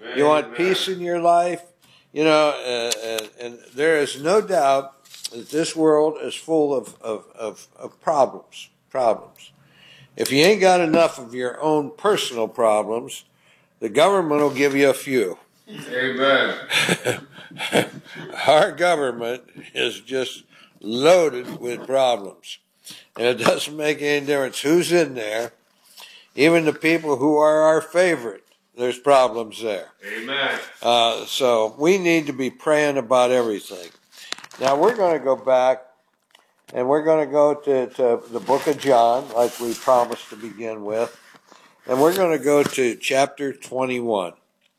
You want peace in your life? You know, and there is no doubt that this world is full of problems. If you ain't got enough of your own personal problems, the government will give you a few. Amen. Our government is just loaded with problems. And it doesn't make any difference who's in there. Even the people who are our favorite, there's problems there. Amen. So we need to be praying about everything. Now we're going to go back and we're going to go to the book of John, like we promised to begin with. And we're going to go to chapter 21.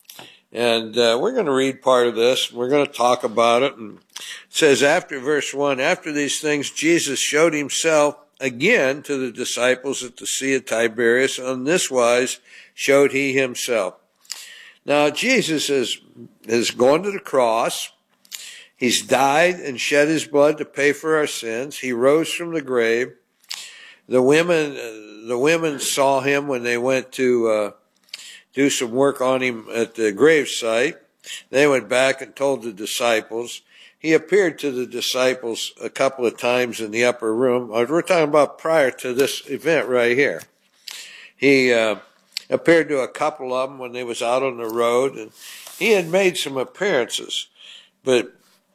And we're going to read part of this. We're going to talk about it. And it says after verse 1, after these things, Jesus showed himself again to the disciples at the Sea of Tiberias. On this wise showed he himself. Now, Jesus has gone to the cross. He's died and shed his blood to pay for our sins. He rose from the grave. The women saw him when they went to do some work on him at the gravesite. They went back and told the disciples. He appeared to the disciples a couple of times in the upper room. We're talking about prior to this event right here. He appeared to a couple of them when they was out on the road, and he had made some appearances. But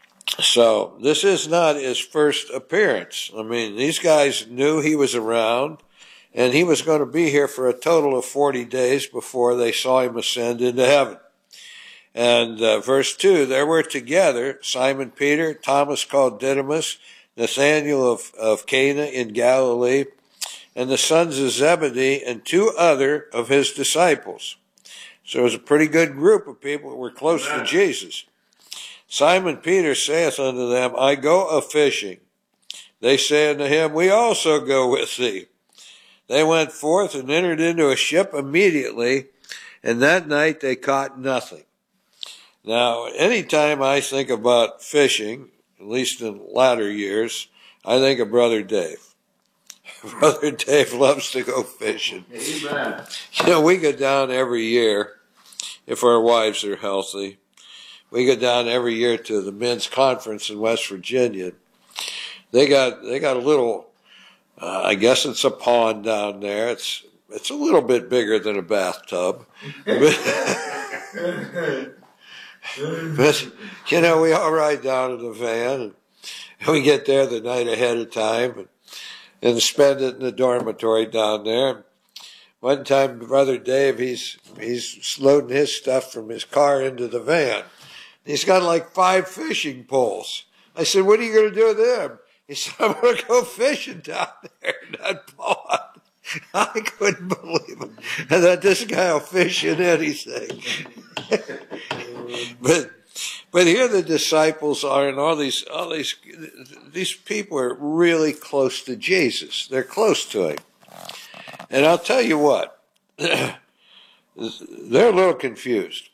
so this is not his first appearance. I mean, these guys knew he was around. And he was going to be here for a total of 40 days before they saw him ascend into heaven. And verse 2, there were together Simon Peter, Thomas called Didymus, Nathanael of Cana in Galilee, and the sons of Zebedee, and 2 other of his disciples. So it was a pretty good group of people that were close to Jesus. Simon Peter saith unto them, I go a-fishing. They say unto him, we also go with thee. They went forth and entered into a ship immediately, and that night they caught nothing. Now, anytime I think about fishing, at least in latter years, I think of Brother Dave. Brother Dave loves to go fishing. Amen. You know, we go down every year, if our wives are healthy. We go down every year to the men's conference in West Virginia. They got a little... I guess it's a pond down there. It's a little bit bigger than a bathtub. But, you know, we all ride down in the van, and we get there the night ahead of time and spend it in the dormitory down there. One time, Brother Dave, he's loading his stuff from his car into the van. He's got like 5 fishing poles. I said, what are you going to do with them? He said, I'm going to go fishing down there in that pond. I couldn't believe it. And that this guy will fish in anything. But here the disciples are, and all these people are really close to Jesus. They're close to him. And I'll tell you what, they're a little confused.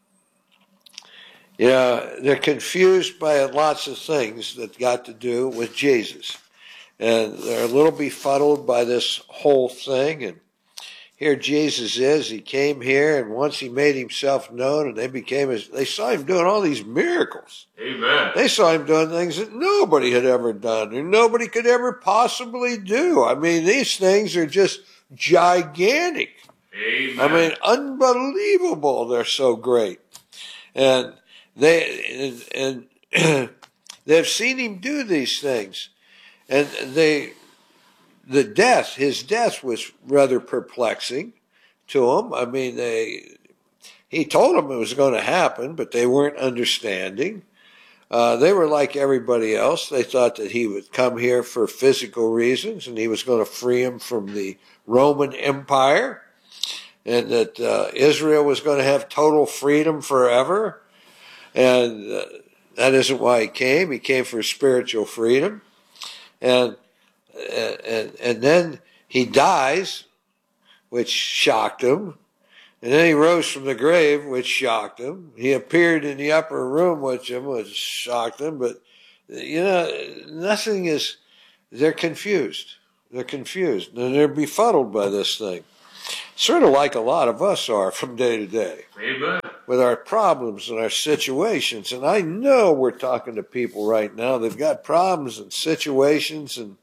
Yeah, they're confused by lots of things that got to do with Jesus. And they're a little befuddled by this whole thing. And here Jesus is. He came here, and once he made himself known, and they saw him doing all these miracles. Amen. They saw him doing things that nobody had ever done, and nobody could ever possibly do. I mean, these things are just gigantic. Amen. I mean, unbelievable. They're so great. And they've seen him do these things, and his death was rather perplexing to them. I mean, he told them it was going to happen, but they weren't understanding. They were like everybody else. They thought that he would come here for physical reasons, and he was going to free them from the Roman Empire, and that Israel was going to have total freedom forever. And that isn't why he came. He came for spiritual freedom. And then he dies, which shocked him. And then he rose from the grave, which shocked him. He appeared in the upper room with him, which shocked him. But, you know, they're confused. They're confused. And they're befuddled by this thing. Sort of like a lot of us are from day to day. Amen. our problems and our situations. And I know we're talking to people right now. They've got problems and situations, and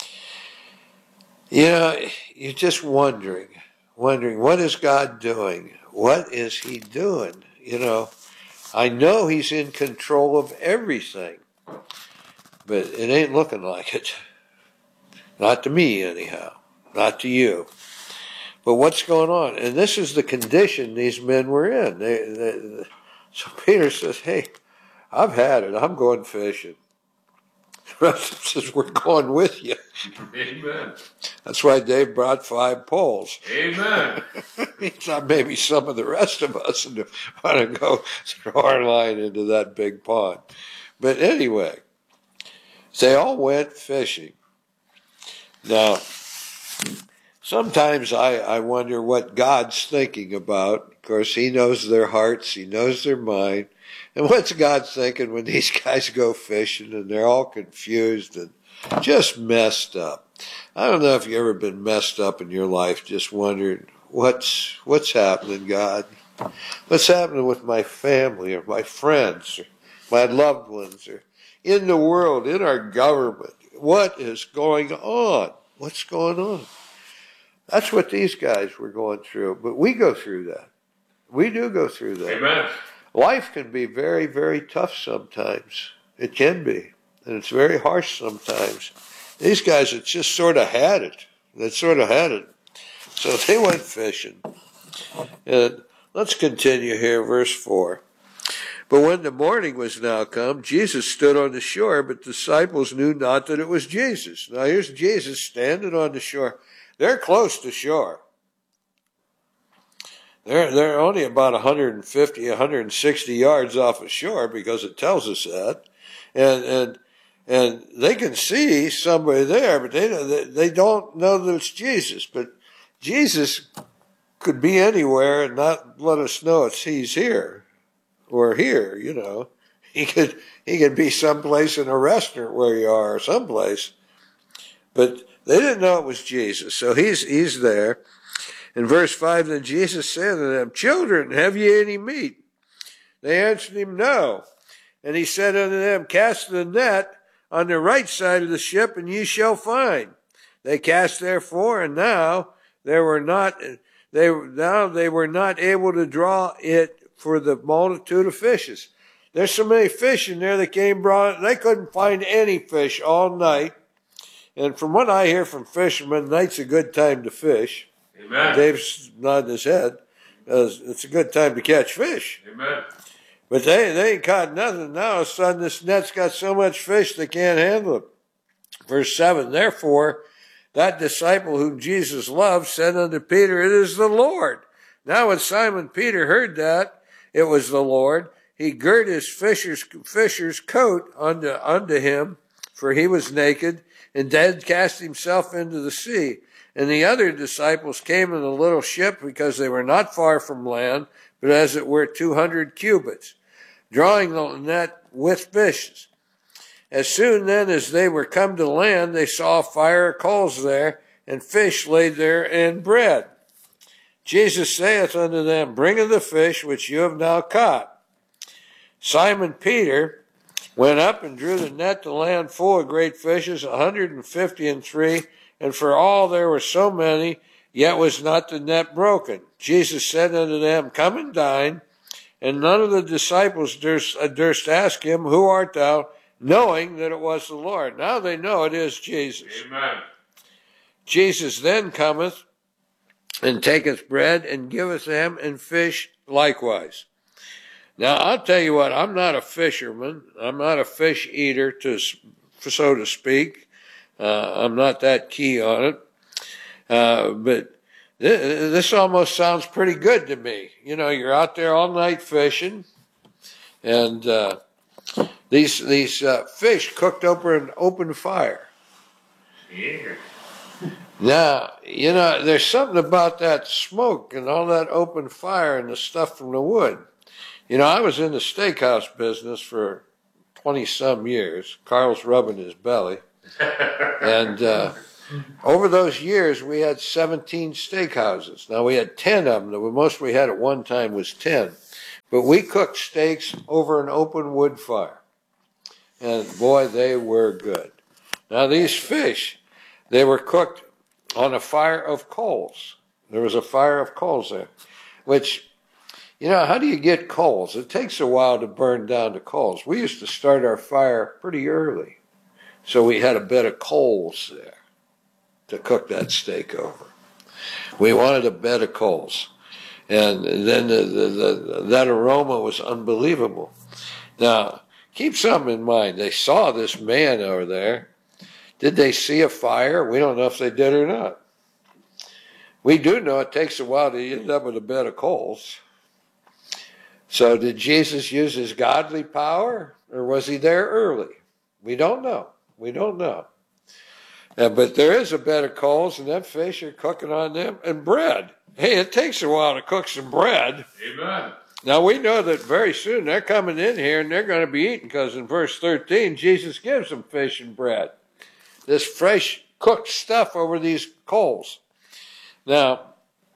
you're just wondering, what is God doing? What is He doing? I know He's in control of everything, but it ain't looking like it. Not to me, anyhow. Not to you. But what's going on? And this is the condition these men were in. So Peter says, hey, I've had it. I'm going fishing. The rest of them says, we're going with you. Amen. That's why Dave brought 5 poles. Amen. He thought maybe some of the rest of us want to go throw our line into that big pond. But anyway, they all went fishing. Now, sometimes I wonder what God's thinking about. Of course, He knows their hearts. He knows their mind. And what's God thinking when these guys go fishing and they're all confused and just messed up? I don't know if you've ever been messed up in your life, just wondering, what's happening, God? What's happening with my family or my friends or my loved ones or in the world, in our government? What is going on? What's going on? That's what these guys were going through. But we go through that. We do go through that. Amen. Life can be very, very tough sometimes. It can be. And it's very harsh sometimes. These guys had just sort of had it. So they went fishing. And let's continue here, verse 4. But when the morning was now come, Jesus stood on the shore, but the disciples knew not that it was Jesus. Now here's Jesus standing on the shore. They're close to shore. They're only about 150, 160 yards off of shore because it tells us that. And they can see somebody there, but they don't know that it's Jesus. But Jesus could be anywhere and not let us know He's here or here, He could be someplace in a restaurant where you are or someplace. But they didn't know it was Jesus. So he's there. In verse 5, then Jesus said to them, children, have ye any meat? They answered Him, no. And He said unto them, cast the net on the right side of the ship, and ye shall find. They cast therefore, and now they were not able to draw it for the multitude of fishes. There's so many fish in there they couldn't find any fish all night. And from what I hear from fishermen, night's a good time to fish. Amen. Dave's nodding his head. It's a good time to catch fish. Amen. But they ain't caught nothing. Now all of a sudden this net's got so much fish they can't handle it. Verse 7, therefore that disciple whom Jesus loved said unto Peter, it is the Lord. Now when Simon Peter heard that it was the Lord, he girt his fisher's coat unto him, for he was naked, and did cast himself into the sea. And the other disciples came in a little ship, because they were not far from land, but as it were 200 cubits, drawing the net with fishes. As soon then as they were come to land, they saw a fire of coals there, and fish laid there, and bread. Jesus saith unto them, bring of the fish which you have now caught. Simon Peter went up and drew the net to land full of great fishes, 153, and for all there were so many, yet was not the net broken. Jesus said unto them, come and dine. And none of the disciples durst ask him, who art thou? Knowing that it was the Lord. Now they know it is Jesus. Amen. Jesus then cometh and taketh bread and giveth them, and fish likewise. Now I'll tell you what, I'm not a fisherman. I'm not a fish eater, so to speak. I'm not that key on it. But this almost sounds pretty good to me. You're out there all night fishing, and these fish cooked over an open fire. Yeah. Now, there's something about that smoke and all that open fire and the stuff from the wood. I was in the steakhouse business for 20-some years. Carl's rubbing his belly. And over those years, we had 17 steakhouses. Now, we had 10 of them. The most we had at one time was 10. But we cooked steaks over an open wood fire. And boy, they were good. Now these fish, they were cooked on a fire of coals. There was a fire of coals there, which, you know, how do you get coals? It takes a while to burn down the coals. We used to start our fire pretty early, so we had a bed of coals there to cook that steak over. We wanted a bed of coals. And then that aroma was unbelievable. Now, keep something in mind. They saw this man over there. Did they see a fire? We don't know if they did or not. We do know it takes a while to end up with a bed of coals. So did Jesus use his godly power, or was he there early? We don't know. We don't know. But there is a bed of coals, and them fish are cooking on them, and bread. Hey, it takes a while to cook some bread. Amen. Now, we know that very soon they're coming in here, and they're going to be eating, because in verse 13, Jesus gives them fish and bread. This fresh cooked stuff over these coals. Now,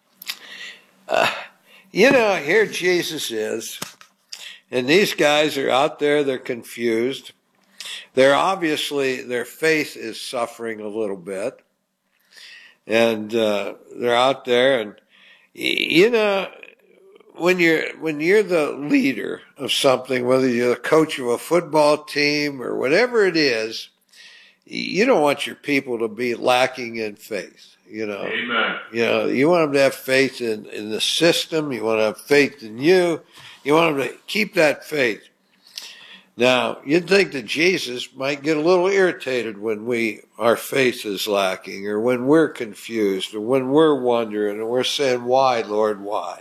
you know, here Jesus is, and these guys are out there, they're confused. They're obviously, their faith is suffering a little bit. And they're out there, and you know, when you're the leader of something, whether you're the coach of a football team or whatever it is, you don't want your people to be lacking in faith. You know, Amen. You know, you want them to have faith in the system. You want to have faith in you. You want them to keep that faith. Now, you'd think that Jesus might get a little irritated when our faith is lacking, or when we're confused, or when we're wondering, and we're saying, why, Lord, why?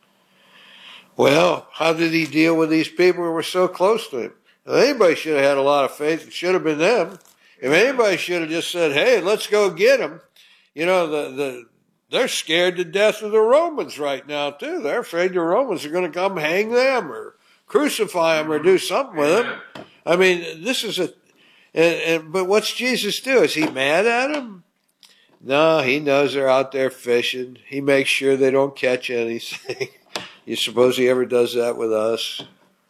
Well, how did he deal with these people who were so close to him? Now, anybody should have had a lot of faith. It should have been them. If anybody should have just said, hey, let's go get him. You know, they're scared to death of the Romans right now, too. They're afraid the Romans are going to come hang them or crucify him or do something with him. I mean, this is but what's Jesus do? Is he mad at him? No, he knows they're out there fishing. He makes sure they don't catch anything. You suppose he ever does that with us?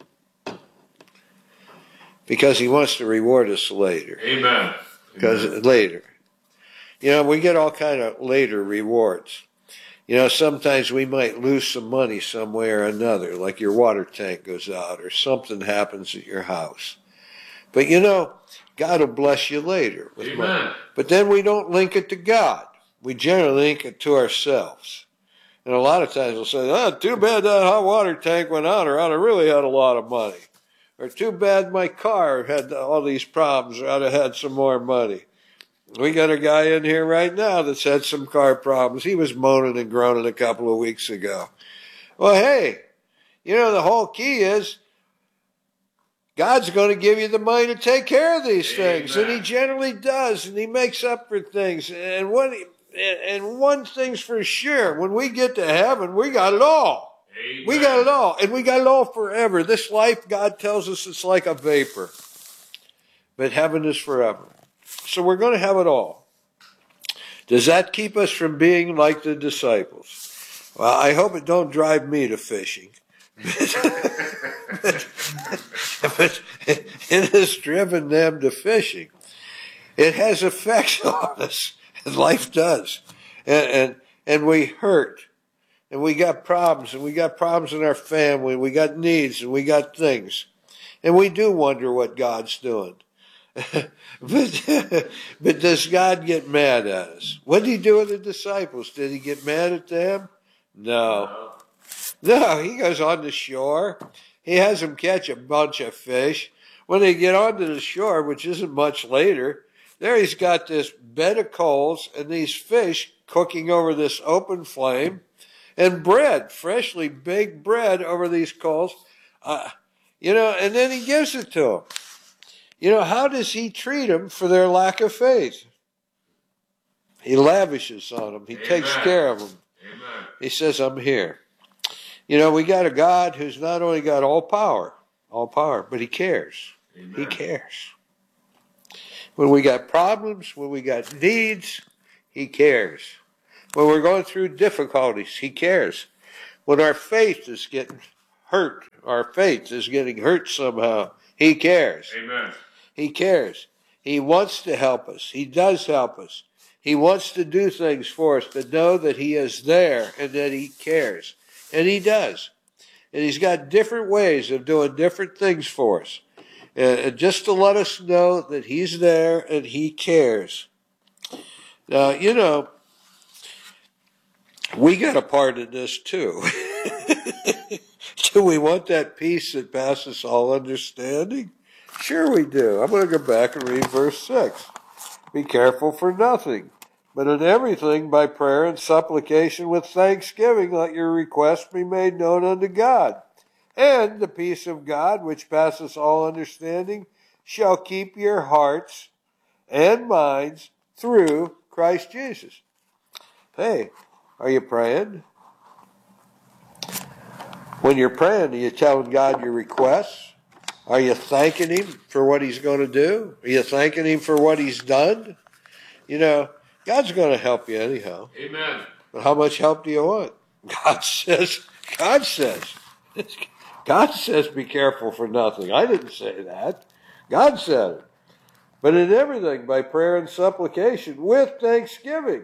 Because he wants to reward us later. Amen. Because later. You know, we get all kind of later rewards. You know, sometimes we might lose some money some way or another, like your water tank goes out or something happens at your house. But you know, God will bless you later with money. But then we don't link it to God. We generally link it to ourselves. And a lot of times we'll say, oh, too bad that hot water tank went out, or I'd have really had a lot of money. Or too bad my car had all these problems, or I'd have had some more money. We got a guy in here right now that's had some car problems. He was moaning and groaning a couple of weeks ago. Well, hey, you know, the whole key is God's going to give you the money to take care of these things. And he generally does, and he makes up for things. And one thing's for sure, when we get to heaven, we got it all. Amen. We got it all, and we got it all forever. This life, God tells us, it's like a vapor. But heaven is forever. So we're going to have it all. Does that keep us from being like the disciples? Well, I hope it don't drive me to fishing. But it has driven them to fishing. It has effects on us, and life does. And we hurt, and we got problems, and we got problems in our family, we got needs, and we got things. And we do wonder what God's doing. But does God get mad at us? What did he do with the disciples? Did he get mad at them? No. No, he goes on the shore. He has them catch a bunch of fish. When they get onto the shore, which isn't much later, there he's got this bed of coals and these fish cooking over this open flame, and bread, freshly baked bread over these coals. You know, and then he gives it to them. You know, how does he treat them for their lack of faith? He lavishes on them. He takes care of them. Amen. He says, I'm here. You know, we got a God who's not only got all power, but he cares. Amen. He cares. When we got problems, when we got needs, he cares. When we're going through difficulties, he cares. When our faith is getting hurt our faith is getting hurt somehow, He cares. Amen. He cares. He wants to help us. He does help us. He wants to do things for us, to know that He is there and that He cares. And He does. And He's got different ways of doing different things for us. Just to let us know that He's there and He cares. Now, you know, we got a part in this too. Do we want that peace that passes all understanding? Sure we do. I'm going to go back and read verse 6. Be careful for nothing, but in everything by prayer and supplication with thanksgiving let your requests be made known unto God. And the peace of God, which passes all understanding, shall keep your hearts and minds through Christ Jesus. Hey, are you praying? When you're praying, are you telling God your requests? Are you thanking Him for what He's going to do? Are you thanking Him for what He's done? You know, God's going to help you anyhow. Amen. But how much help do you want? God says, be careful for nothing. I didn't say that. God said it. But in everything, by prayer and supplication, with thanksgiving,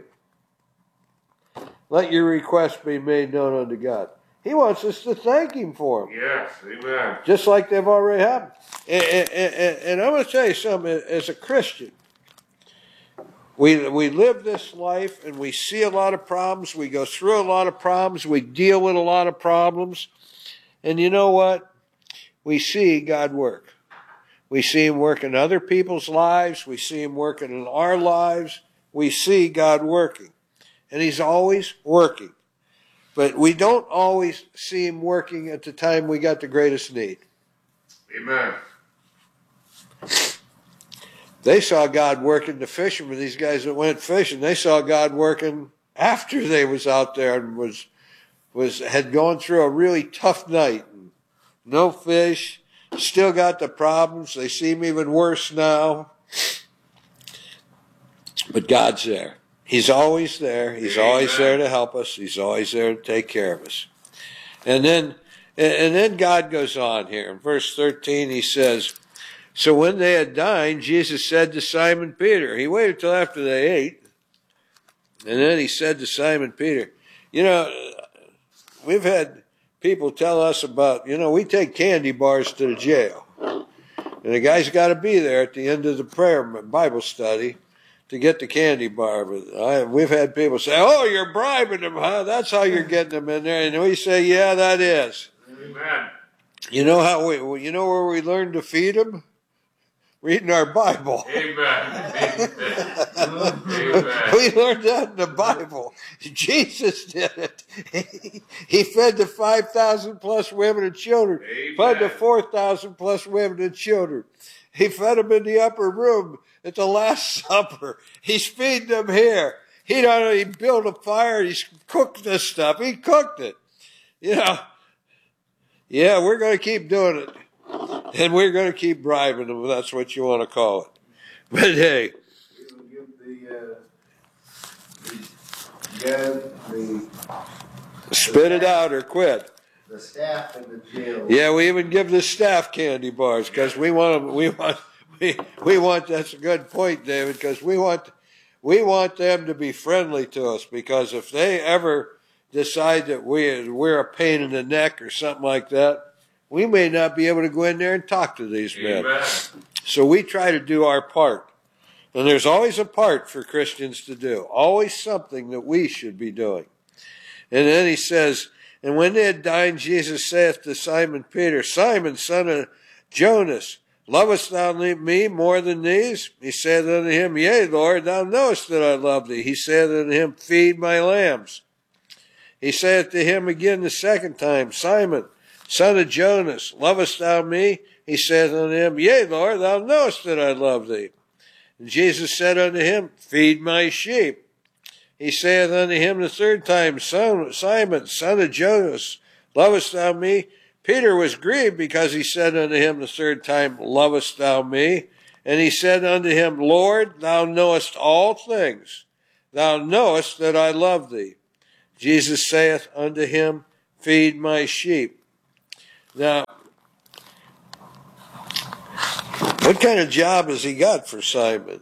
let your requests be made known unto God. He wants us to thank Him for them. Yes, amen. Just like they've already happened. And I'm going to tell you something, as a Christian, we live this life and we see a lot of problems. We go through a lot of problems. We deal with a lot of problems. And you know what? We see God work. We see Him work in other people's lives. We see Him working in our lives. We see God working. And He's always working. But we don't always see Him working at the time we got the greatest need. Amen. They saw God working, the fishermen, these guys that went fishing, they saw God working after they was out there and had gone through a really tough night. No fish, still got the problems. They seem even worse now. But God's there. He's always there. He's always there to help us. He's always there to take care of us. And then God goes on here. In verse 13, He says, so when they had dined, Jesus said to Simon Peter, He waited till after they ate, and then He said to Simon Peter, you know, we've had people tell us about, you know, we take candy bars to the jail. And the guy's got to be there at the end of the prayer Bible study to get the candy bar. But we've had people say, oh, you're bribing them, huh? That's how you're getting them in there. And we say, yeah, that is. Amen. You know where we learn to feed them? Reading our Bible. Amen. Amen. We learned that in the Bible. Jesus did it. He fed the 5,000 plus women and children. Amen. Fed the 4,000 plus women and children. He fed them in the upper room at the Last Supper. He's feeding them here. He built a fire. He's cooked this stuff. He cooked it. You know. Yeah, we're going to keep doing it. And we're going to keep bribing them, if that's what you want to call it. But hey. Spit it out or quit. The staff in the jail. Yeah, we even give the staff candy bars because we want them, that's a good point, David, because we want them to be friendly to us, because if they ever decide that we're a pain in the neck or something like that, we may not be able to go in there and talk to these men. Amen. So we try to do our part. And there's always a part for Christians to do. Always something that we should be doing. And then he says, and when they had dined, Jesus saith to Simon Peter, Simon, son of Jonas, lovest thou me more than these? He saith unto him, Yea, Lord, thou knowest that I love thee. He saith unto him, Feed my lambs. He saith to him again the second time, Simon, son of Jonas, lovest thou me? He saith unto him, Yea, Lord, thou knowest that I love thee. And Jesus said unto him, Feed my sheep. He saith unto him the third time, Simon, son of Jonas, lovest thou me? Peter was grieved because he said unto him the third time, Lovest thou me? And he said unto him, Lord, thou knowest all things. Thou knowest that I love thee. Jesus saith unto him, Feed my sheep. Now, What kind of job has he got for Simon?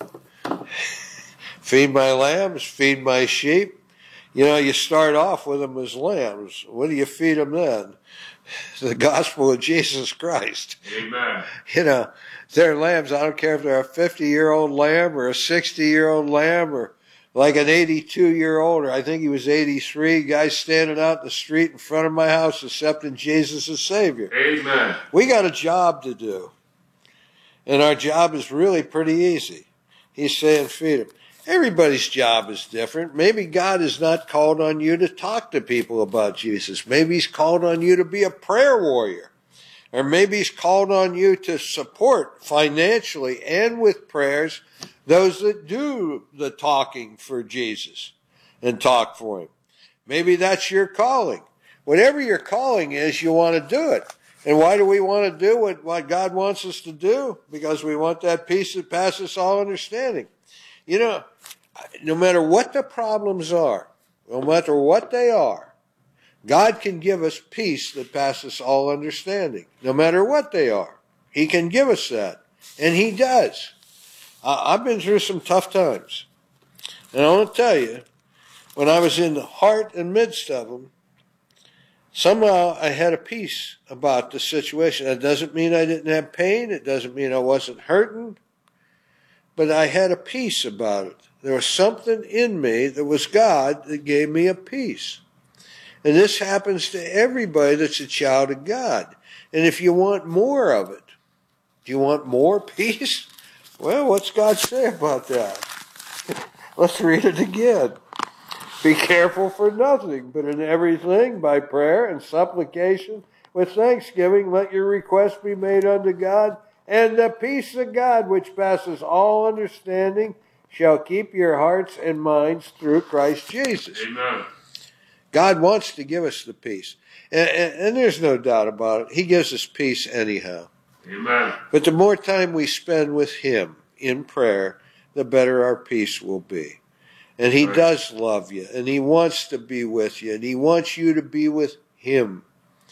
Feed my lambs, feed my sheep. You know, you start off with them as lambs. What do you feed them then? The gospel of Jesus Christ. Amen. You know, they're lambs. I don't care if they're a 50-year-old lamb or a 60-year-old lamb or like an 82-year-old, or I think he was 83, guys standing out in the street in front of my house accepting Jesus as Savior. Amen. We got a job to do. And our job is really pretty easy. He's saying feed them. Everybody's job is different. Maybe God has not called on you to talk to people about Jesus. Maybe he's called on you to be a prayer warrior. Or maybe he's called on you to support financially and with prayers those that do the talking for Jesus and talk for him. Maybe that's your calling. Whatever your calling is, you want to do it. And why do we want to do what God wants us to do? Because we want that peace that passes all understanding. You know, no matter what the problems are, no matter what they are, God can give us peace that passes all understanding. No matter what they are, he can give us that. And he does. I've been through some tough times. And I want to tell you, when I was in the heart and midst of them, somehow I had a peace about the situation. That doesn't mean I didn't have pain. It doesn't mean I wasn't hurting. But I had a peace about it. There was something in me that was God that gave me a peace. And this happens to everybody that's a child of God. And if you want more of it, do you want more peace? Well, what's God say about that? Let's read it again. Be careful for nothing, but in everything, by prayer and supplication, with thanksgiving, let your requests be made unto God, and the peace of God, which passes all understanding, shall keep your hearts and minds through Christ Jesus. Amen. God wants to give us the peace. And there's no doubt about it. He gives us peace anyhow. Amen. But the more time we spend with him in prayer, the better our peace will be. And he does love you, and he wants to be with you, and he wants you to be with him.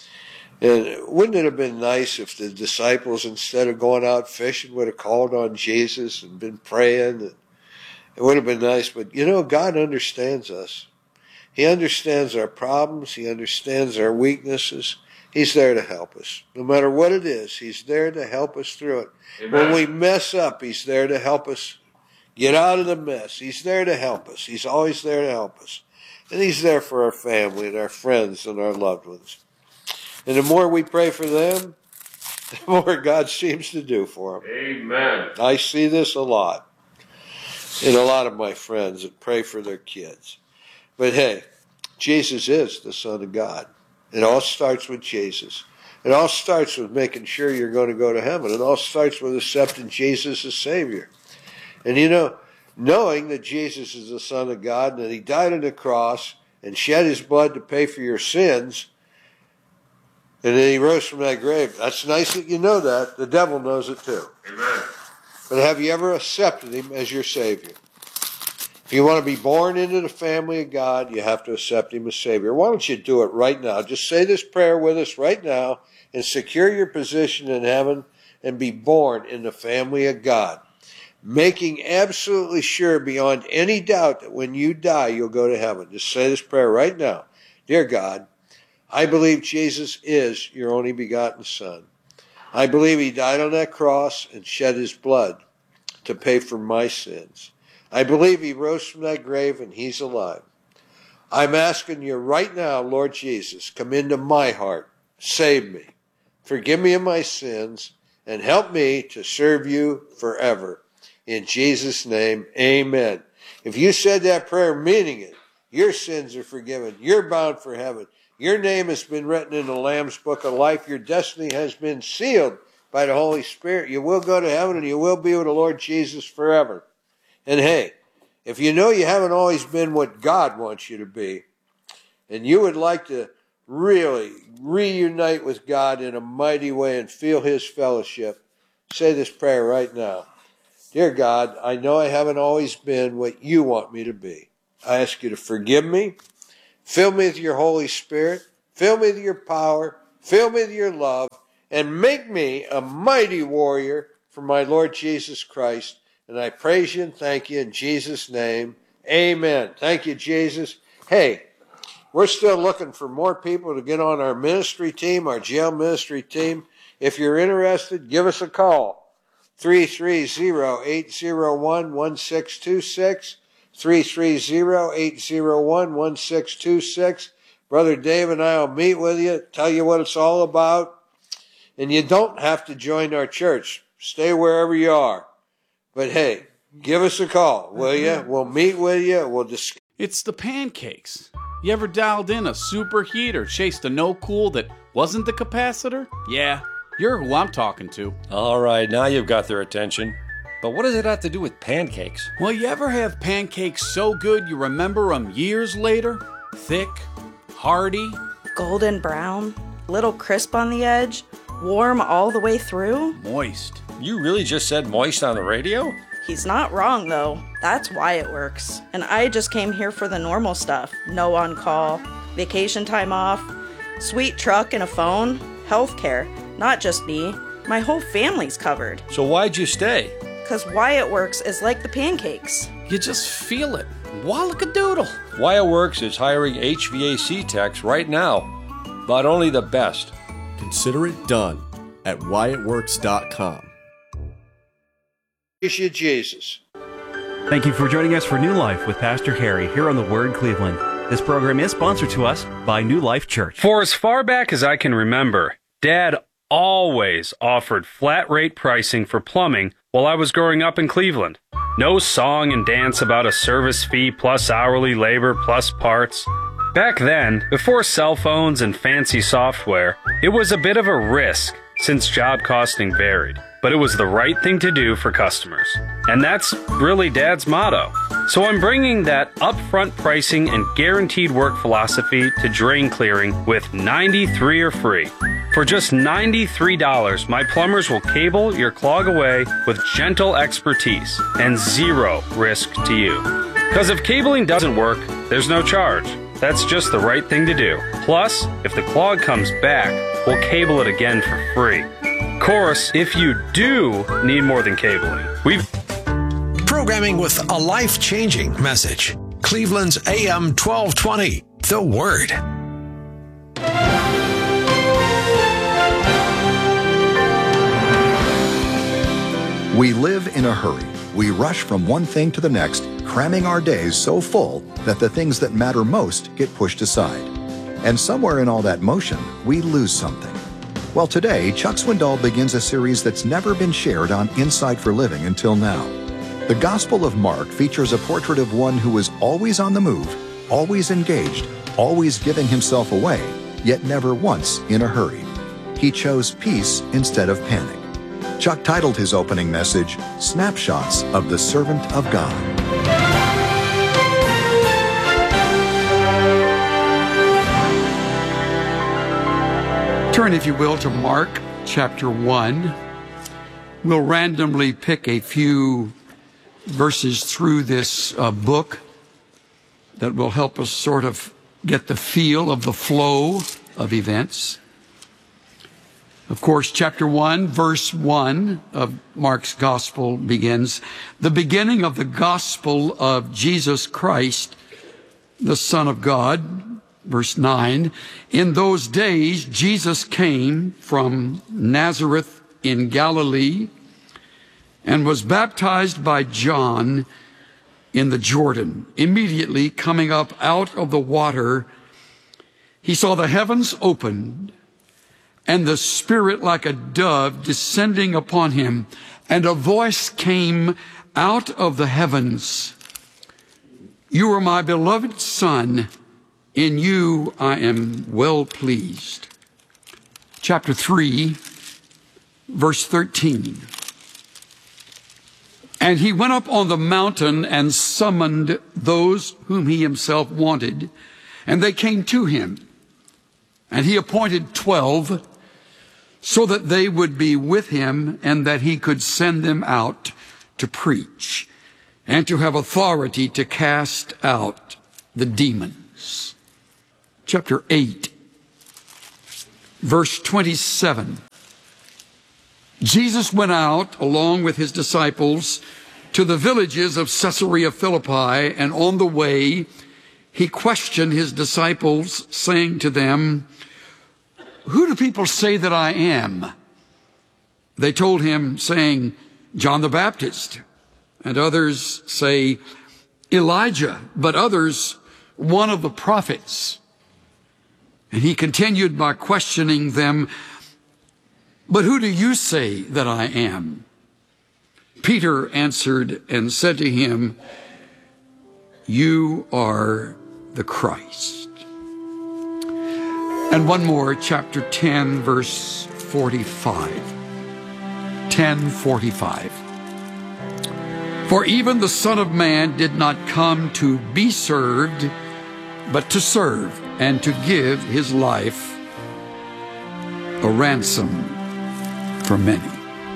And wouldn't it have been nice if the disciples, instead of going out fishing, would have called on Jesus and been praying? It would have been nice, but you know, God understands us. He understands our problems. He understands our weaknesses. He's there to help us. No matter what it is, he's there to help us through it. Amen. When we mess up, he's there to help us get out of the mess. He's there to help us. He's always there to help us. And he's there for our family and our friends and our loved ones. And the more we pray for them, the more God seems to do for them. Amen. I see this a lot in a lot of my friends that pray for their kids. But hey, Jesus is the Son of God. It all starts with Jesus. It all starts with making sure you're going to go to heaven. It all starts with accepting Jesus as Savior. And you know, knowing that Jesus is the Son of God and that he died on the cross and shed his blood to pay for your sins, and then he rose from that grave. That's nice that you know that. The devil knows it too. Amen. But have you ever accepted him as your Savior? If you want to be born into the family of God, you have to accept him as Savior. Why don't you do it right now? Just say this prayer with us right now and secure your position in heaven and be born in the family of God, making absolutely sure beyond any doubt that when you die, you'll go to heaven. Just say this prayer right now. Dear God, I believe Jesus is your only begotten Son. I believe he died on that cross and shed his blood to pay for my sins. I believe he rose from that grave and he's alive. I'm asking you right now, Lord Jesus, come into my heart, save me, forgive me of my sins, and help me to serve you forever. In Jesus' name, amen. If you said that prayer meaning it, your sins are forgiven. You're bound for heaven. Your name has been written in the Lamb's Book of Life. Your destiny has been sealed by the Holy Spirit. You will go to heaven and you will be with the Lord Jesus forever. And hey, if you know you haven't always been what God wants you to be, and you would like to really reunite with God in a mighty way and feel his fellowship, say this prayer right now. Dear God, I know I haven't always been what you want me to be. I ask you to forgive me. Fill me with your Holy Spirit. Fill me with your power. Fill me with your love. And make me a mighty warrior for from my Lord Jesus Christ, and I praise you and thank you in Jesus' name. Amen. Thank you, Jesus. Hey, we're still looking for more people to get on our ministry team, our jail ministry team. If you're interested, give us a call. 330-801-1626. 330-801-1626. Brother Dave and I will meet with you, tell you what it's all about. And you don't have to join our church. Stay wherever you are. But hey, give us a call, will you? We'll meet with you. We'll discuss. It's the pancakes. You ever dialed in a superheat or chased a no-cool that wasn't the capacitor? Yeah, you're who I'm talking to. All right, now you've got their attention. But what does it have to do with pancakes? Well, you ever have pancakes so good you remember them years later? Thick, hearty, golden brown, little crisp on the edge, warm all the way through. moist. You really just said moist on the radio? He's not wrong, though. That's why it works. And I just came here for the normal stuff. No on-call, vacation time off, sweet truck and a phone, healthcare. Not just me. My whole family's covered. So why'd you stay? 'Cause Wyatt Works is like the pancakes. You just feel it. Wallakadoodle. Wyatt Works is hiring HVAC techs right now, but only the best. Consider it done at WyattWorks.com. Praise you, Jesus. Thank you for joining us for New Life with Pastor Harry here on The Word Cleveland. This program is sponsored to us by New Life Church. For as far back as I can remember, Dad always offered flat rate pricing for plumbing while I was growing up in Cleveland. No song and dance about a service fee plus hourly labor plus parts. Back then, before cell phones and fancy software, it was a bit of a risk since job costing varied. But it was the right thing to do for customers. And that's really Dad's motto. So I'm bringing that upfront pricing and guaranteed work philosophy to drain clearing with 93 or free. For just $93, my plumbers will cable your clog away with gentle expertise and zero risk to you. Because if cabling doesn't work, there's no charge. That's just the right thing to do. Plus, if the clog comes back, we'll cable it again for free. Of course, if you do need more than cabling, Programming with a life-changing message. Cleveland's AM 1220, The Word. We live in a hurry. We rush from one thing to the next, cramming our days so full that the things that matter most get pushed aside. And somewhere in all that motion, we lose something. Well, today, Chuck Swindoll begins a series that's never been shared on Insight for Living until now. The Gospel of Mark features a portrait of one who is always on the move, always engaged, always giving himself away, yet never once in a hurry. He chose peace instead of panic. Chuck titled his opening message, Snapshots of the Servant of God. Turn, if you will, to Mark chapter 1. We'll randomly pick a few verses through this book that will help us sort of get the feel of the flow of events. Of course, chapter 1, verse 1 of Mark's gospel begins, the beginning of the gospel of Jesus Christ, the Son of God. Verse 9, in those days, Jesus came from Nazareth in Galilee and was baptized by John in the Jordan. Immediately coming up out of the water, he saw the heavens opened and the Spirit like a dove descending upon him. And a voice came out of the heavens, you are my beloved Son, in you I am well pleased. Chapter 3, verse 13. And he went up on the mountain and summoned those whom he himself wanted, and they came to him. And he appointed 12 so that they would be with him and that he could send them out to preach and to have authority to cast out the demons. Chapter 8, verse 27. Jesus went out along with his disciples to the villages of Caesarea Philippi, and on the way he questioned his disciples, saying to them, "Who do people say that I am?" They told him, saying, "John the Baptist," and others say, "Elijah," but others, "one of the prophets." And he continued by questioning them, "But who do you say that I am?" Peter answered and said to him, "You are the Christ." And one more, chapter 10, verse 45. 10:45. "For even the Son of Man did not come to be served, but to serve, and to give his life a ransom for many."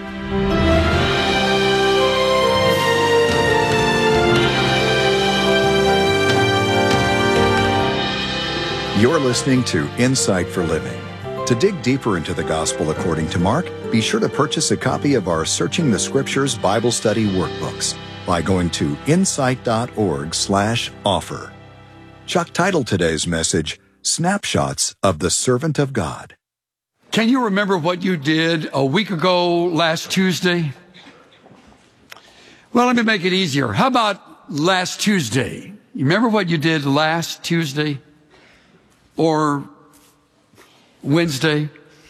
You're listening to Insight for Living. To dig deeper into the Gospel according to Mark, be sure to purchase a copy of our Searching the Scriptures Bible Study Workbooks by going to insight.org/offer. Chuck titled today's message, Snapshots of the Servant of God. Can you remember what you did a week ago last Tuesday? Well, let me make it easier. How about last Tuesday? You remember what you did last Tuesday? Or Wednesday?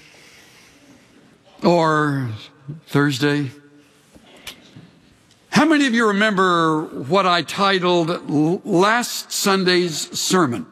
Or Thursday? How many of you remember what I titled last Sunday's sermon?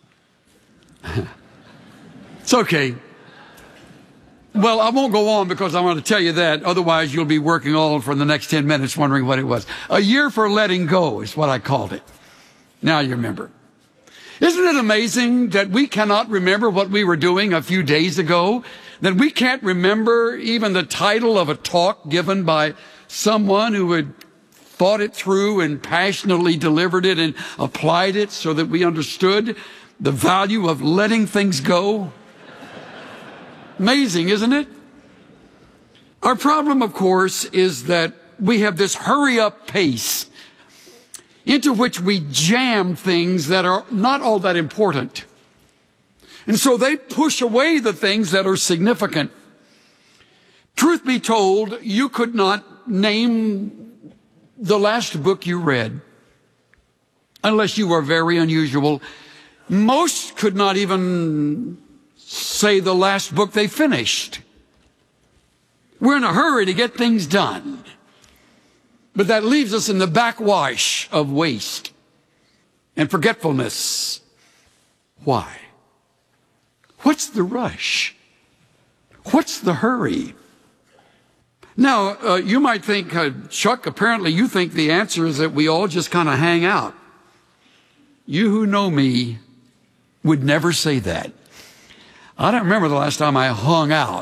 It's okay. Well, I won't go on because I want to tell you that. Otherwise, you'll be working all for the next 10 minutes wondering what it was. A year for letting go is what I called it. Now you remember. Isn't it amazing that we cannot remember what we were doing a few days ago? That we can't remember even the title of a talk given by someone who had thought it through and passionately delivered it and applied it so that we understood the value of letting things go? Amazing, isn't it? Our problem, of course, is that we have this hurry-up pace into which we jam things that are not all that important. And so they push away the things that are significant. Truth be told, you could not name the last book you read unless you were very unusual. Most could not even say the last book they finished. We're in a hurry to get things done. But that leaves us in the backwash of waste and forgetfulness. Why? What's the rush? What's the hurry? Now, you might think, Chuck, apparently you think the answer is that we all just kind of hang out. You who know me would never say that. I don't remember the last time I hung out.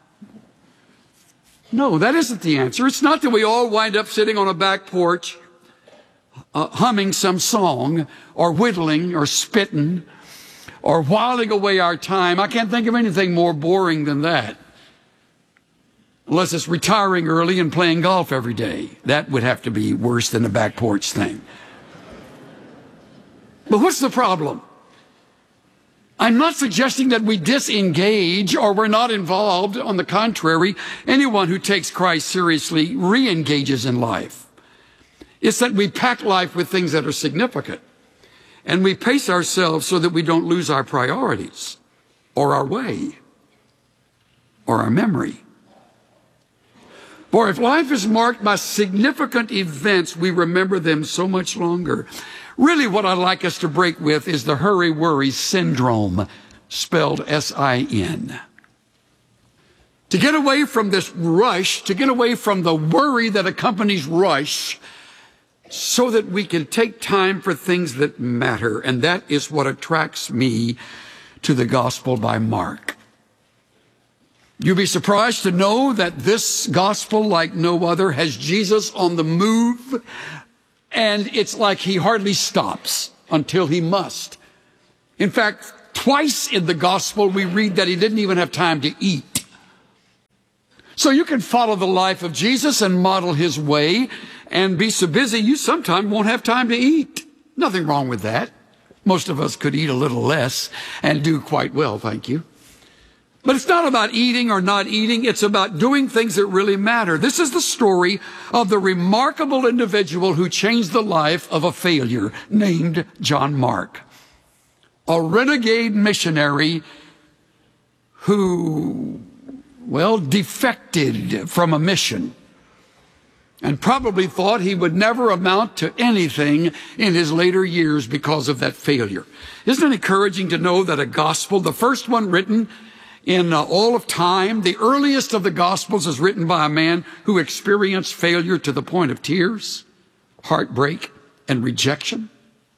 No, that isn't the answer. It's not that we all wind up sitting on a back porch, humming some song, or whittling, or spitting, or whiling away our time. I can't think of anything more boring than that. Unless it's retiring early and playing golf every day. That would have to be worse than a back porch thing. But what's the problem? I'm not suggesting that we disengage or we're not involved. On the contrary, anyone who takes Christ seriously re-engages in life. It's that we pack life with things that are significant. And we pace ourselves so that we don't lose our priorities or our way or our memory. For if life is marked by significant events, we remember them so much longer. Really, what I'd like us to break with is the hurry-worry syndrome, spelled S-I-N. To get away from this rush, to get away from the worry that accompanies rush, so that we can take time for things that matter. And that is what attracts me to the Gospel by Mark. You'll be surprised to know that this gospel, like no other, has Jesus on the move. And it's like he hardly stops until he must. In fact, twice in the gospel we read that he didn't even have time to eat. So you can follow the life of Jesus and model his way and be so busy you sometimes won't have time to eat. Nothing wrong with that. Most of us could eat a little less and do quite well, thank you. But it's not about eating or not eating. It's about doing things that really matter. This is the story of the remarkable individual who changed the life of a failure named John Mark, a renegade missionary who, well, defected from a mission and probably thought he would never amount to anything in his later years because of that failure. Isn't it encouraging to know that a gospel, the first one written in all of time, the earliest of the Gospels is written by a man who experienced failure to the point of tears, heartbreak, and rejection?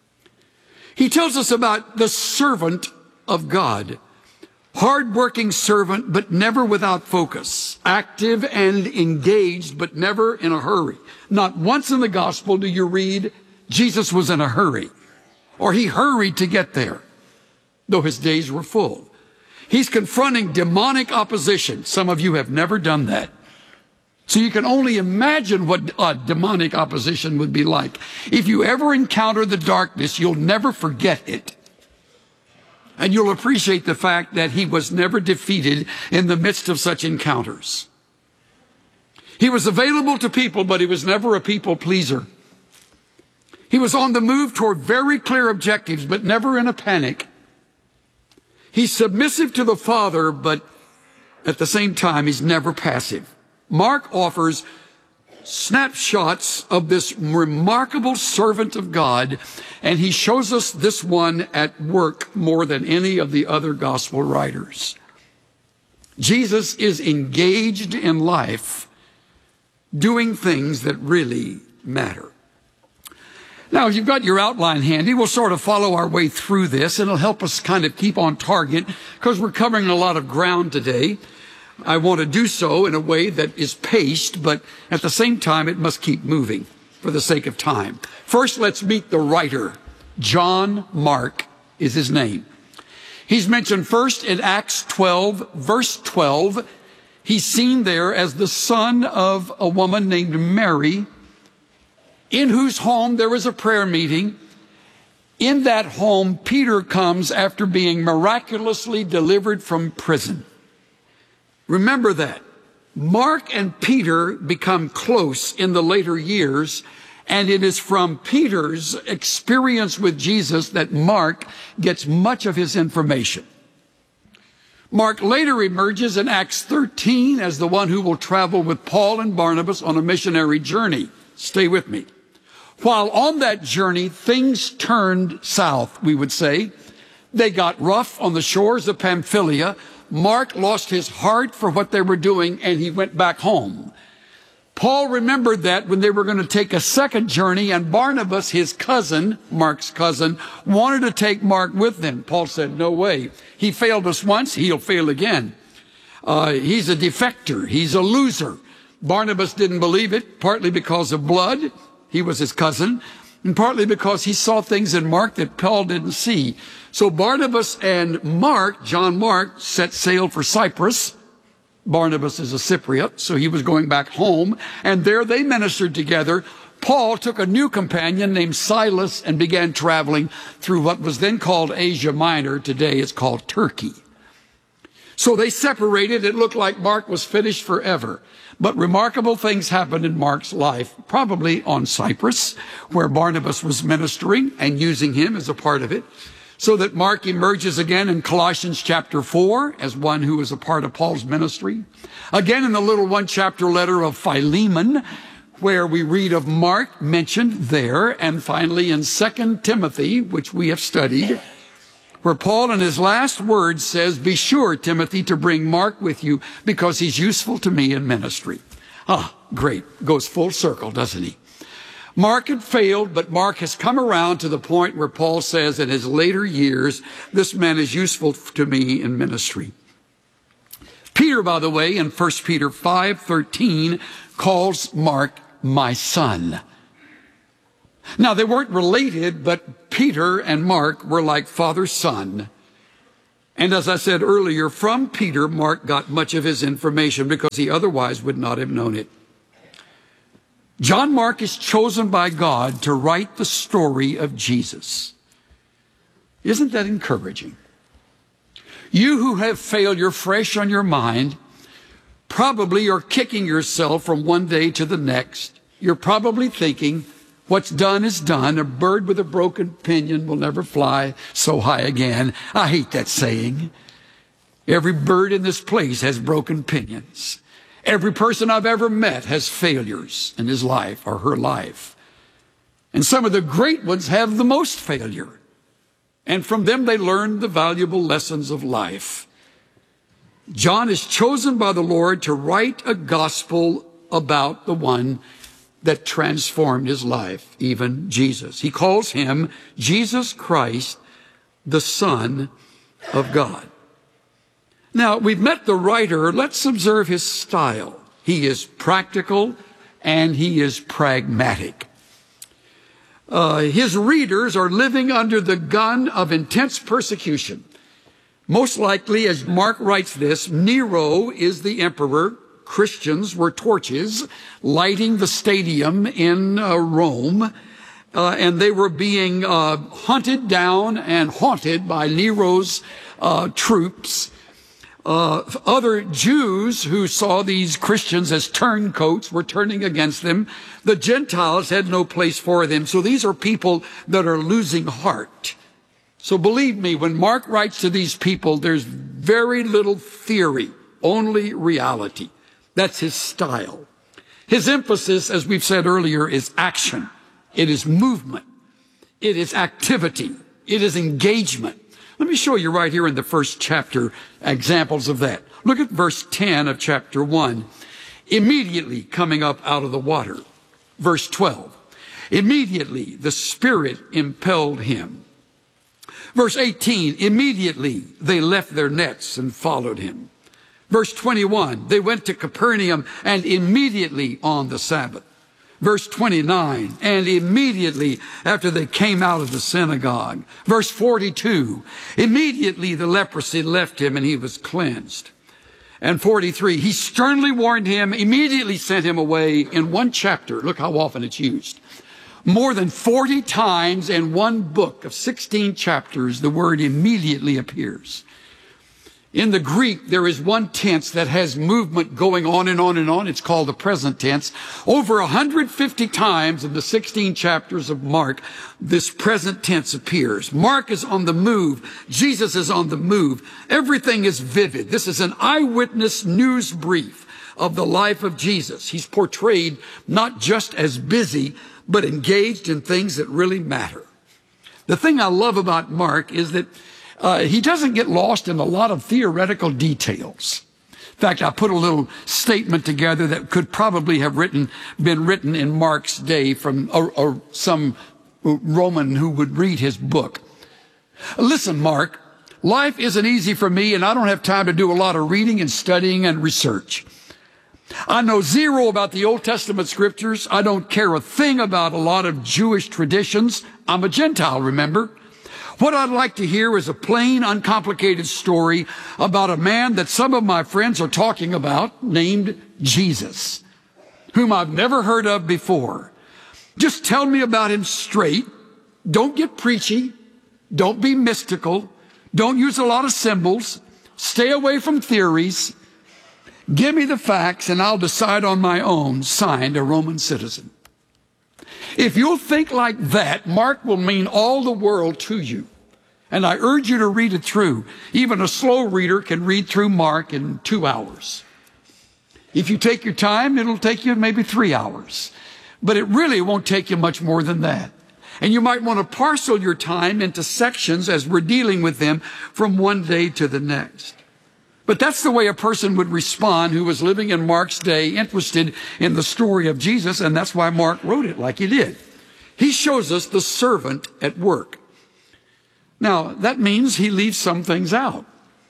He tells us about the servant of God, hard-working servant, but never without focus, active and engaged, but never in a hurry. Not once in the Gospel do you read Jesus was in a hurry, or he hurried to get there, though his days were full. He's confronting demonic opposition. Some of you have never done that. So you can only imagine what demonic opposition would be like. If you ever encounter the darkness, you'll never forget it. And you'll appreciate the fact that he was never defeated in the midst of such encounters. He was available to people, but he was never a people pleaser. He was on the move toward very clear objectives, but never in a panic. He's submissive to the Father, but at the same time, he's never passive. Mark offers snapshots of this remarkable servant of God, and he shows us this one at work more than any of the other gospel writers. Jesus is engaged in life, doing things that really matter. Now, if you've got your outline handy, we'll sort of follow our way through this, and it'll help us kind of keep on target because we're covering a lot of ground today. I want to do so in a way that is paced, but at the same time, it must keep moving for the sake of time. First, let's meet the writer. John Mark is his name. He's mentioned first in Acts 12, verse 12. He's seen there as the son of a woman named Mary, in whose home there was a prayer meeting. In that home, Peter comes after being miraculously delivered from prison. Remember that. Mark and Peter become close in the later years, and it is from Peter's experience with Jesus that Mark gets much of his information. Mark later emerges in Acts 13 as the one who will travel with Paul and Barnabas on a missionary journey. Stay with me. While on that journey, things turned south, we would say. They got rough on the shores of Pamphylia. Mark lost his heart for what they were doing, and he went back home. Paul remembered that when they were going to take a second journey, and Barnabas, his cousin, Mark's cousin, wanted to take Mark with them. Paul said, no way. He failed us once, he'll fail again. He's a defector. He's a loser. Barnabas didn't believe it, partly because of blood. He was his cousin, and partly because he saw things in Mark that Paul didn't see. So Barnabas and Mark, John Mark, set sail for Cyprus. Barnabas is a Cypriot, so he was going back home, and there they ministered together. Paul took a new companion named Silas and began traveling through what was then called Asia Minor. Today it's called Turkey. So they separated. It looked like Mark was finished forever. But remarkable things happened in Mark's life, probably on Cyprus, where Barnabas was ministering and using him as a part of it, so that Mark emerges again in Colossians chapter 4 as one who is a part of Paul's ministry. Again in the little one-chapter letter of Philemon, where we read of Mark mentioned there, and finally in 2 Timothy, which we have studied, where Paul in his last words says, be sure, Timothy, to bring Mark with you because he's useful to me in ministry. Ah, great. Goes full circle, doesn't he? Mark had failed, but Mark has come around to the point where Paul says in his later years, this man is useful to me in ministry. Peter, by the way, in 1 Peter 5:13, calls Mark my son. Now, they weren't related, but Peter and Mark were like father-son. And as I said earlier, from Peter, Mark got much of his information because he otherwise would not have known it. John Mark is chosen by God to write the story of Jesus. Isn't that encouraging? You who have failure fresh on your mind probably are kicking yourself from one day to the next. You're probably thinking, what's done is done. A bird with a broken pinion will never fly so high again. I hate that saying. Every bird in this place has broken pinions. Every person I've ever met has failures in his life or her life. And some of the great ones have the most failure. And from them they learn the valuable lessons of life. John is chosen by the Lord to write a gospel about the one that transformed his life, even Jesus. He calls him Jesus Christ, the Son of God. Now, we've met the writer. Let's observe his style. He is practical and he is pragmatic. His readers are living under the gun of intense persecution. Most likely, as Mark writes this, Nero is the emperor. Christians were torches lighting the stadium in Rome, and they were being hunted down and haunted by Nero's troops. Other Jews who saw these Christians as turncoats were turning against them. The Gentiles had no place for them. So these are people that are losing heart. So believe me, when Mark writes to these people, there's very little theory, only reality. That's his style. His emphasis, as we've said earlier, is action. It is movement. It is activity. It is engagement. Let me show you right here in the first chapter examples of that. Look at verse 10 of chapter 1. Immediately coming up out of the water. Verse 12. Immediately the Spirit impelled him. Verse 18. Immediately they left their nets and followed him. Verse 21. They went to Capernaum and immediately on the Sabbath. Verse 29, and immediately after they came out of the synagogue. Verse 42, immediately the leprosy left him and he was cleansed. And 43, he sternly warned him, immediately sent him away. In one chapter, look how often it's used. More than 40 times in one book of 16 chapters, the word immediately appears. In the Greek, there is one tense that has movement going on and on and on. It's called the present tense. Over 150 times in the 16 chapters of Mark, this present tense appears. Mark is on the move. Jesus is on the move. Everything is vivid. This is an eyewitness news brief of the life of Jesus. He's portrayed not just as busy, but engaged in things that really matter. The thing I love about Mark is that he doesn't get lost in a lot of theoretical details. In fact, I put a little statement together that could probably have been written in Mark's day from some Roman who would read his book. Listen, Mark, life isn't easy for me, and I don't have time to do a lot of reading and studying and research. I know zero about the Old Testament scriptures. I don't care a thing about a lot of Jewish traditions. I'm a Gentile, remember? What I'd like to hear is a plain, uncomplicated story about a man that some of my friends are talking about named Jesus, whom I've never heard of before. Just tell me about him straight. Don't get preachy. Don't be mystical. Don't use a lot of symbols. Stay away from theories. Give me the facts and I'll decide on my own, signed a Roman citizen. If you'll think like that, Mark will mean all the world to you. And I urge you to read it through. Even a slow reader can read through Mark in 2 hours. If you take your time, it'll take you maybe 3 hours. But it really won't take you much more than that. And you might want to parcel your time into sections as we're dealing with them from one day to the next. But that's the way a person would respond who was living in Mark's day, interested in the story of Jesus, and that's why Mark wrote it like he did. He shows us the servant at work. Now, that means he leaves some things out.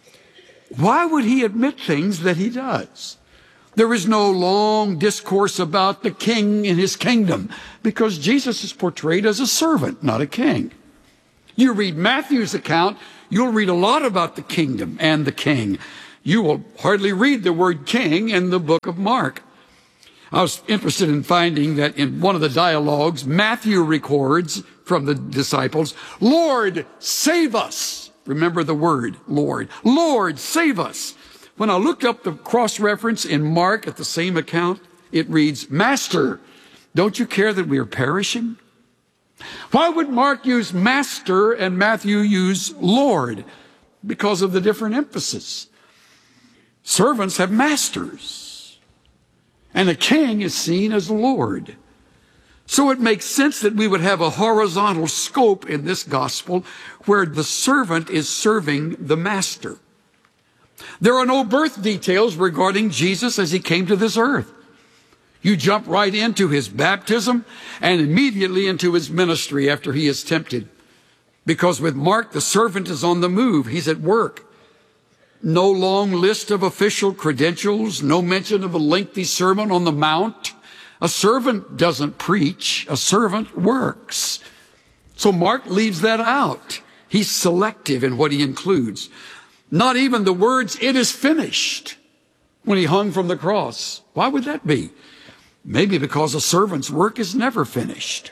Why would he admit things that he does? There is no long discourse about the king and his kingdom, because Jesus is portrayed as a servant, not a king. You read Matthew's account, you'll read a lot about the kingdom and the king. You will hardly read the word king in the book of Mark. I was interested in finding that in one of the dialogues, Matthew records from the disciples, Lord, save us. Remember the word, Lord. Lord, save us. When I looked up the cross-reference in Mark at the same account, it reads, Master, don't you care that we are perishing? Why would Mark use Master and Matthew use Lord? Because of the different emphasis. Servants have masters, and a king is seen as Lord. So it makes sense that we would have a horizontal scope in this gospel where the servant is serving the master. There are no birth details regarding Jesus as he came to this earth. You jump right into his baptism and immediately into his ministry after he is tempted. Because with Mark, the servant is on the move. He's at work. No long list of official credentials, no mention of a lengthy sermon on the Mount. A servant doesn't preach, a servant works. So Mark leaves that out. He's selective in what he includes. Not even the words, it is finished, when he hung from the cross. Why would that be? Maybe because a servant's work is never finished.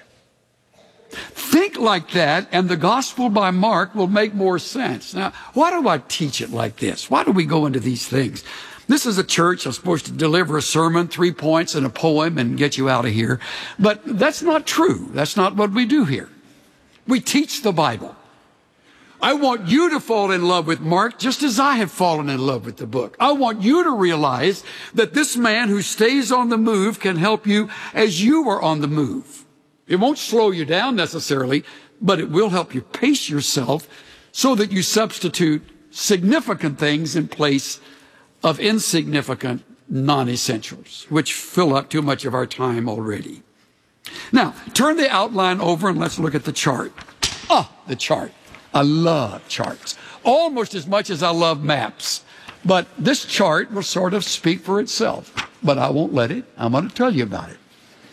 Think like that, and the gospel by Mark will make more sense. Now, why do I teach it like this? Why do we go into these things? This is a church. I'm supposed to deliver a sermon, 3 points and a poem, and get you out of here. But that's not true. That's not what we do here. We teach the Bible. I want you to fall in love with Mark just as I have fallen in love with the book. I want you to realize that this man who stays on the move can help you as you are on the move. It won't slow you down necessarily, but it will help you pace yourself so that you substitute significant things in place of insignificant non-essentials, which fill up too much of our time already. Now, turn the outline over and let's look at the chart. The chart. I love charts, almost as much as I love maps. But this chart will sort of speak for itself, but I won't let it. I'm going to tell you about it.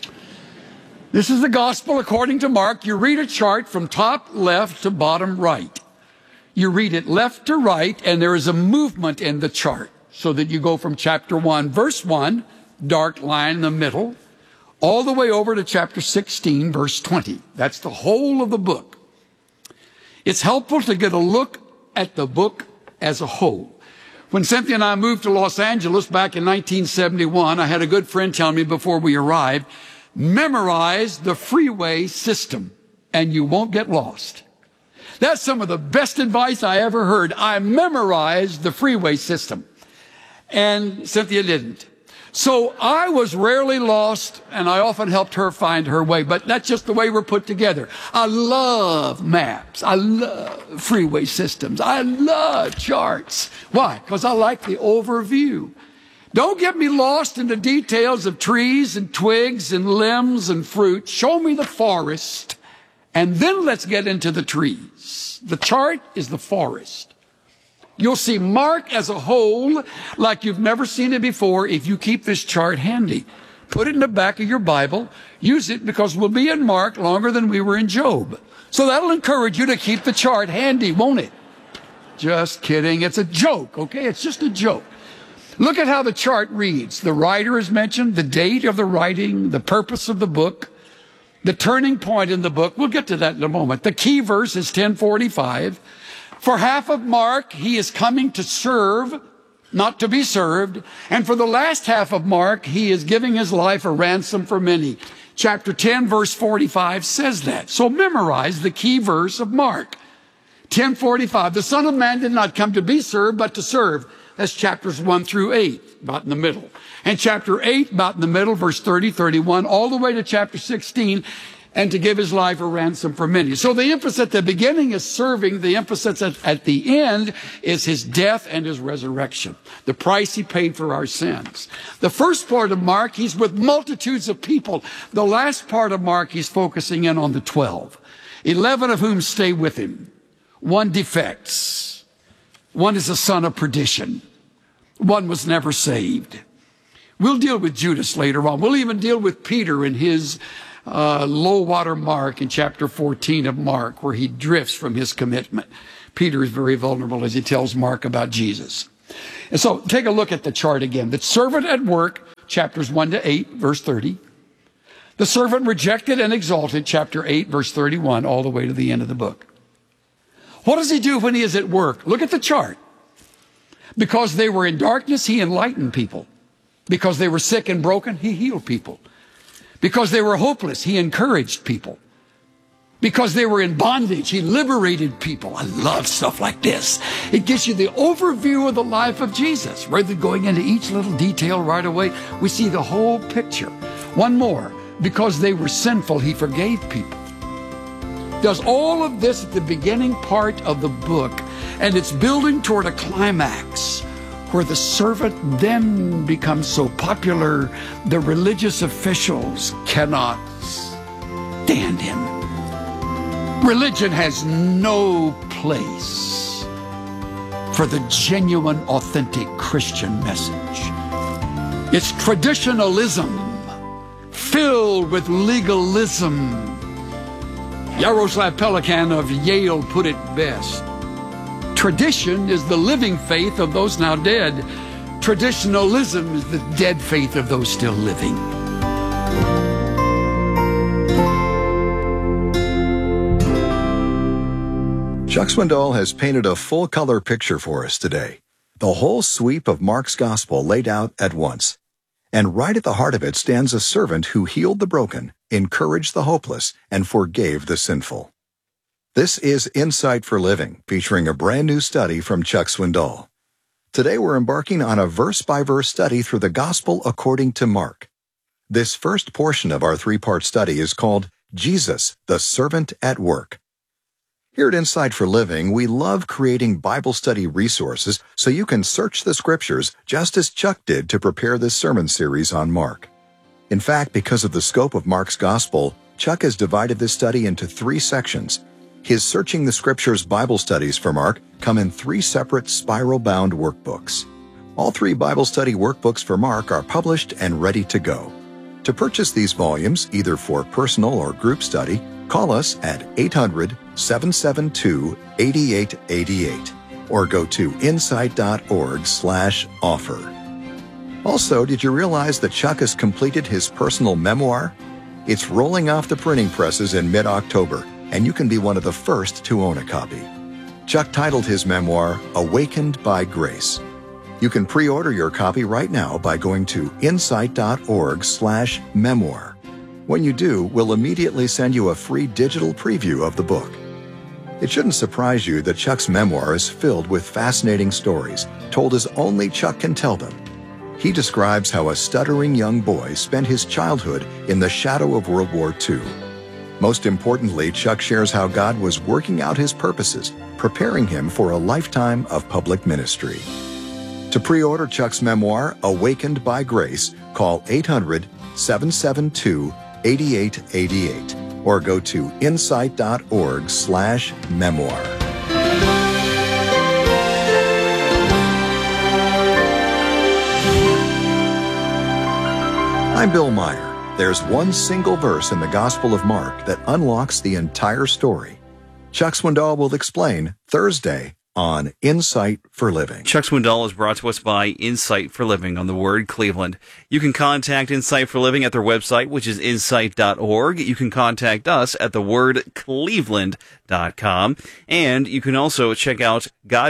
This is the gospel according to Mark. You read a chart from top left to bottom right. You read it left to right, and there is a movement in the chart so that you go from chapter 1, verse 1, dark line in the middle, all the way over to chapter 16, verse 20. That's the whole of the book. It's helpful to get a look at the book as a whole. When Cynthia and I moved to Los Angeles back in 1971, I had a good friend tell me before we arrived, memorize the freeway system and you won't get lost. That's some of the best advice I ever heard. I memorized the freeway system. And Cynthia didn't. So I was rarely lost, and I often helped her find her way. But that's just the way we're put together. I love maps. I love freeway systems. I love charts. Why? Because I like the overview. Don't get me lost in the details of trees and twigs and limbs and fruit. Show me the forest, and then let's get into the trees. The chart is the forest. You'll see Mark as a whole like you've never seen it before if you keep this chart handy. Put it in the back of your Bible. Use it because we'll be in Mark longer than we were in Job. So that'll encourage you to keep the chart handy, won't it? Just kidding. It's a joke, okay? It's just a joke. Look at how the chart reads. The writer is mentioned, the date of the writing, the purpose of the book, the turning point in the book. We'll get to that in a moment. The key verse is 10:45. For half of Mark, he is coming to serve, not to be served. And for the last half of Mark, he is giving his life a ransom for many. Chapter 10, verse 45 says that. So memorize the key verse of Mark. 10:45. The Son of Man did not come to be served, but to serve. That's chapters 1 through 8, about in the middle. And chapter 8, about in the middle, verse 30, 31, all the way to chapter 16, and to give his life a ransom for many. So the emphasis at the beginning is serving. The emphasis at the end is his death and his resurrection, the price he paid for our sins. The first part of Mark, he's with multitudes of people. The last part of Mark, he's focusing in on the 12, 11 of whom stay with him. One defects. One is a son of perdition. One was never saved. We'll deal with Judas later on. We'll even deal with Peter and his low water mark in chapter 14 of Mark, where he drifts from his commitment. Peter is very vulnerable as he tells Mark about Jesus. And so take a look at the chart again. The servant at work, chapters 1 to 8, verse 30. The servant rejected and exalted, chapter 8, verse 31, all the way to the end of the book. What does he do when he is at work? Look at the chart. Because they were in darkness, he enlightened people. Because they were sick and broken, he healed people. Because they were hopeless, he encouraged people. Because they were in bondage, he liberated people. I love stuff like this. It gives you the overview of the life of Jesus. Rather than going into each little detail right away, we see the whole picture. One more. Because they were sinful, he forgave people. Does all of this at the beginning part of the book, and it's building toward a climax where the servant then becomes so popular the religious officials cannot stand him. Religion has no place for the genuine, authentic Christian message. It's traditionalism filled with legalism. Yaroslav Pelikan of Yale put it best. Tradition is the living faith of those now dead. Traditionalism is the dead faith of those still living. Chuck Swindoll has painted a full-color picture for us today. The whole sweep of Mark's gospel laid out at once. And right at the heart of it stands a servant who healed the broken, encouraged the hopeless, and forgave the sinful. This is Insight for Living, featuring a brand new study from Chuck Swindoll. Today we're embarking on a verse-by-verse study through the Gospel according to Mark. This first portion of our three-part study is called Jesus, the Servant at Work. Here at Insight for Living, we love creating Bible study resources so you can search the Scriptures just as Chuck did to prepare this sermon series on Mark. In fact, because of the scope of Mark's Gospel, Chuck has divided this study into 3 sections. His Searching the Scriptures Bible studies for Mark come in 3 separate spiral-bound workbooks. All 3 Bible study workbooks for Mark are published and ready to go. To purchase these volumes, either for personal or group study, call us at 800-772-8888 or go to insight.org/offer. Also, did you realize that Chuck has completed his personal memoir? It's rolling off the printing presses in mid-October, and you can be one of the first to own a copy. Chuck titled his memoir, Awakened by Grace. You can pre-order your copy right now by going to insight.org/memoir. When you do, we'll immediately send you a free digital preview of the book. It shouldn't surprise you that Chuck's memoir is filled with fascinating stories, told as only Chuck can tell them. He describes how a stuttering young boy spent his childhood in the shadow of World War II. Most importantly, Chuck shares how God was working out his purposes, preparing him for a lifetime of public ministry. To pre-order Chuck's memoir, Awakened by Grace, call 800-772-8888 or go to insight.org/memoir. I'm Bill Meyer. There's one single verse in the Gospel of Mark that unlocks the entire story. Chuck Swindoll will explain Thursday on Insight for Living. Chuck Swindoll is brought to us by Insight for Living on the Word Cleveland. You can contact Insight for Living at their website, which is insight.org. You can contact us at thewordcleveland.com. And you can also check out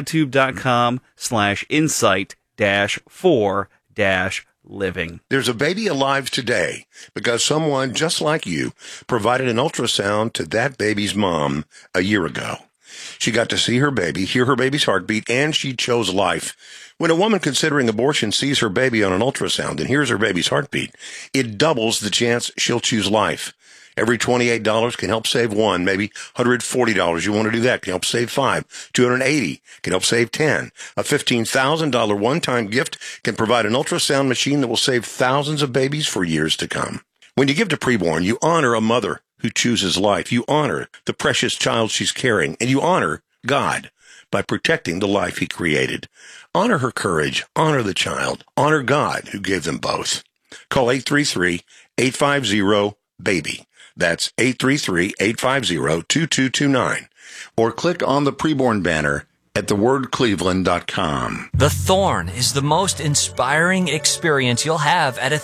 godtube.com/insight-for-living. There's a baby alive today because someone just like you provided an ultrasound to that baby's mom a year ago. She got to see her baby, hear her baby's heartbeat, and she chose life. When a woman considering abortion sees her baby on an ultrasound and hears her baby's heartbeat, it doubles the chance she'll choose life. Every $28 can help save 1, maybe $140. You want to do that, can help save 5. $280 can help save 10. A $15,000 one-time gift can provide an ultrasound machine that will save thousands of babies for years to come. When you give to Preborn, you honor a mother who chooses life. You honor the precious child she's carrying, and you honor God by protecting the life he created. Honor her courage, honor the child, honor God who gave them both. Call 833-850-BABY. That's 833-850-2229. Or click on the preborn banner at thewordcleveland.com. The Thorn is the most inspiring experience you'll have at a